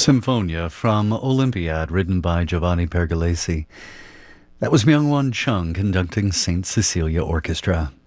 Symphonia from Olympiad, written by Giovanni Pergolesi. That was Myung-Won Chung conducting St. Cecilia Orchestra.